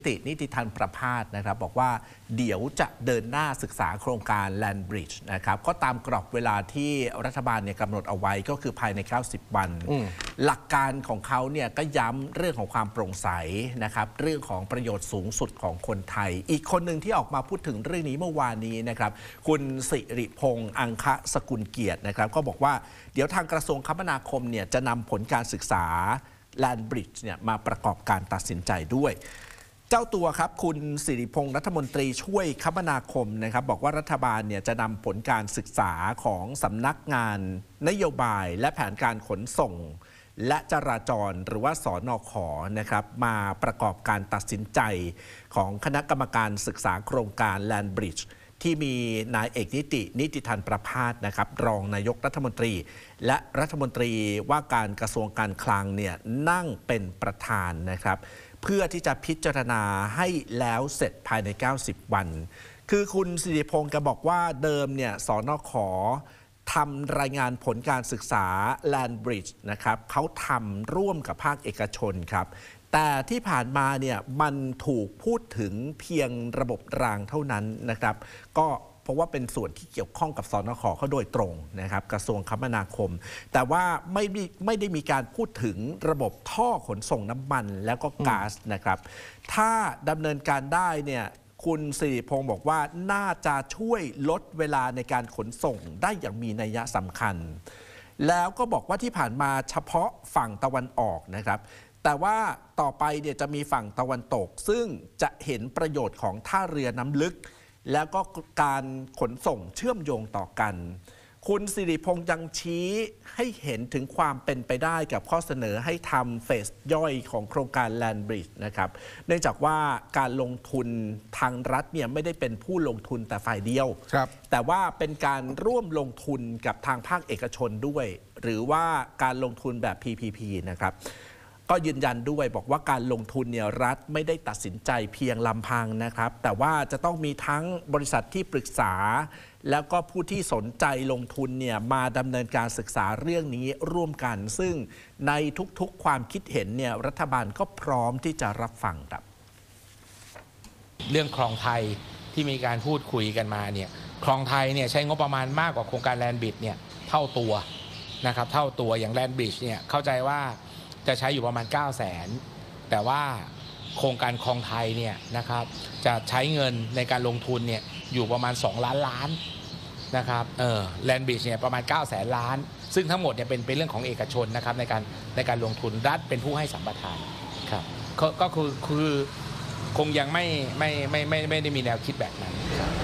นิติทันประภาสนะครับบอกว่าเดี๋ยวจะเดินหน้าศึกษาโครงการ Land Bridge นะครับก็ตามกรอบเวลาที่รัฐบาลเนี่ยกำหนดเอาไว้ก็คือภายใน90 วันหลักการของเขาเนี่ยก็ย้ำเรื่องของความโปร่งใสนะครับเรื่องของประโยชน์สูงสุดของคนไทยอีกคนหนึ่งที่ออกมาพูดถึงเรื่องนี้เมื่อวานนี้นะครับคุณสิริพงษ์อังคะสกุลเกียรตินะครับก็บอกว่าเดี๋ยวทางกระทรวงคมนาคมเนี่ยจะนำผลการศึกษา Land Bridge เนี่ยมาประกอบการตัดสินใจด้วยเจ้าตัวครับคุณสิริพงษ์รัฐมนตรีช่วยคมนาคมนะครับบอกว่ารัฐบาลเนี่ยจะนำผลการศึกษาของสำนักงานนโยบายและแผนการขนส่งและจราจรหรือว่าสนข.นะครับมาประกอบการตัดสินใจของคณะกรรมการศึกษาโครงการ Land Bridge ที่มีนายเอกนิติทันประภาสนะครับรองนายกรัฐมนตรีและรัฐมนตรีว่าการกระทรวงการคลังเนี่ยนั่งเป็นประธานนะครับเพื่อที่จะพิจารณาให้แล้วเสร็จภายใน90 วันคือคุณสิริพงษ์ก็บอกว่าเดิมเนี่ยสนข.ทำรายงานผลการศึกษา Land Bridge นะครับเขาทำร่วมกับภาคเอกชนครับแต่ที่ผ่านมาเนี่ยมันถูกพูดถึงเพียงระบบรางเท่านั้นนะครับก็เพราะว่าเป็นส่วนที่เกี่ยวข้องกับสนข.เขาโดยตรงนะครับกระทรวงคมนาคมแต่ว่าไม่ได้มีการพูดถึงระบบท่อขนส่งน้ำมันแล้วก็ก๊าซนะครับถ้าดำเนินการได้เนี่ยคุณสิริพงษ์บอกว่าน่าจะช่วยลดเวลาในการขนส่งได้อย่างมีนัยสำคัญแล้วก็บอกว่าที่ผ่านมาเฉพาะฝั่งตะวันออกนะครับแต่ว่าต่อไปเนี่ยจะมีฝั่งตะวันตกซึ่งจะเห็นประโยชน์ของท่าเรือน้ำลึกแล้วก็การขนส่งเชื่อมโยงต่อกันคุณสิริพงษ์ยังชี้ให้เห็นถึงความเป็นไปได้กับข้อเสนอให้ทำเฟสย่อยของโครงการ Land Bridge นะครับเนื่องจากว่าการลงทุนทางรัฐเนี่ยไม่ได้เป็นผู้ลงทุนแต่ฝ่ายเดียวแต่ว่าเป็นการร่วมลงทุนกับทางภาคเอกชนด้วยหรือว่าการลงทุนแบบ PPP นะครับก็ยืนยันด้วยบอกว่าการลงทุนเนี่ยรัฐไม่ได้ตัดสินใจเพียงลำพังนะครับแต่ว่าจะต้องมีทั้งบริษัทที่ปรึกษาแล้วก็ผู้ที่สนใจลงทุนเนี่ยมาดำเนินการศึกษาเรื่องนี้ร่วมกันซึ่งในทุกๆความคิดเห็นเนี่ยรัฐบาลก็พร้อมที่จะรับฟังครับเรื่องคลองไทยที่มีการพูดคุยกันมาเนี่ยคลองไทยเนี่ยใช้งบประมาณมากกว่าโครงการ Land Bridge เนี่ยเท่าตัวนะครับเท่าตัวอย่าง Land Bridge เนี่ยเข้าใจว่าจะใช้อยู่ประมาณ 900,000 แต่ว่าโครงการคลองไทยเนี่ยนะครับจะใช้เงินในการลงทุนเนี่ยอยู่ประมาณ2 ล้านล้านนะครับLand Bridge เนี่ยประมาณ 900,000 ล้านซึ่งทั้งหมดเนี่ยเป็นเรื่องของเอกชนนะครับในการลงทุนรัฐเป็นผู้ให้สัมปทานครับก็คือคงยังไม่ได้มีแนวคิดแบบนั้น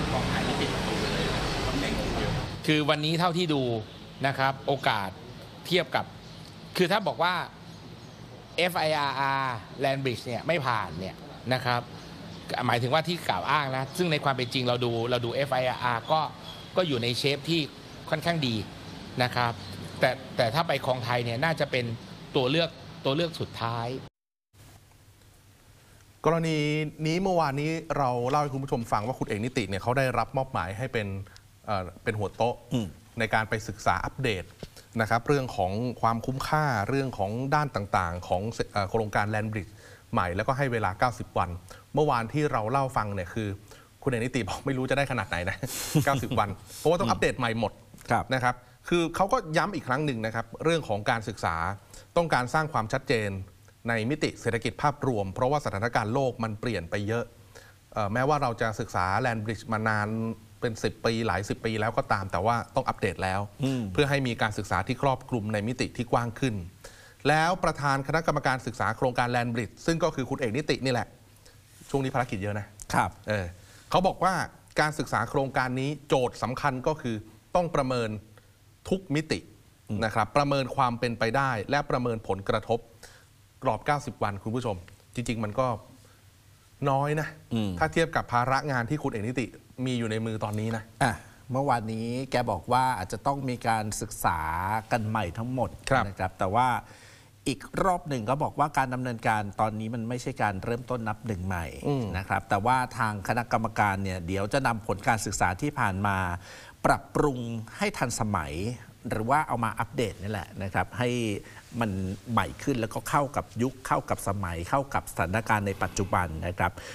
คือวันนี้เท่าที่ดูนะครับโอกาสเทียบกับคือถ้าบอกว่า FIRR Land Bridge เนี่ยไม่ผ่านเนี่ยนะครับหมายถึงว่าที่กล่าวอ้างนะซึ่งในความเป็นจริงเราดู FIRR ก็อยู่ในเชฟที่ค่อนข้างดีนะครับแต่ถ้าไปคลองไทยเนี่ยน่าจะเป็นตัวเลือกสุดท้ายกรณีนี้เมื่อวานนี้เราเล่าให้คุณผู้ชมฟังว่าคุณเอกนิติเนี่ยเขาได้รับมอบหมายให้เป็นหัวโต๊ะในการไปศึกษาอัปเดตนะครับเรื่องของความคุ้มค่าเรื่องของด้านต่างๆของโครงการ Land Bridge ใหม่แล้วก็ให้เวลา90 วันเมื่อวานที่เราเล่าฟังเนี่ยคือคุณเอกนิติบอกไม่รู้จะได้ขนาดไหนนะ90 วันเพราะว่าต้องอัปเดตใหม่หมดนะครับคือเขาก็ย้ำอีกครั้งหนึ่งนะครับเรื่องของการศึกษาต้องการสร้างความชัดเจนในมิติเศรษฐกิจภาพรวมเพราะว่าสถานการณ์โลกมันเปลี่ยนไปเยอะแม้ว่าเราจะศึกษา Land Bridge มานานเป็น10 ปีหลาย10 ปีแล้วก็ตามแต่ว่าต้องอัปเดตแล้วเพื่อให้มีการศึกษาที่ครอบคลุมในมิติที่กว้างขึ้นแล้วประธานคณะกรรมการศึกษาโครงการ Land Bridge ซึ่งก็คือคุณเอกนิตินี่แหละช่วงนี้ภารกิจเยอะนะครับเขาบอกว่าการศึกษาโครงการนี้โจทย์สำคัญก็คือต้องประเมินทุกมิตินะครับประเมินความเป็นไปได้และประเมินผลกระทบกรอบ90 วันคุณผู้ชมจริงๆมันก็น้อยนะถ้าเทียบกับภาระงานที่คุณเอกนิติมีอยู่ในมือตอนนี้นะเมื่อวานนี้แกบอกว่าอาจจะต้องมีการศึกษากันใหม่ทั้งหมดนะครับแต่ว่าอีกรอบหนึ่งก็บอกว่าการดำเนินการตอนนี้มันไม่ใช่การเริ่มต้นนับหนึ่งใหม่นะครับแต่ว่าทางคณะกรรมการเนี่ยเดี๋ยวจะนำผลการศึกษาที่ผ่านมาปรับปรุงให้ทันสมัยหรือว่าเอามาอัปเดตนี่แหละนะครับให้มันใหม่ขึ้นแล้วก็เข้ากับยุคเข้ากับสมัยเข้ากับสถานการณ์ในปัจจุบันนะครับ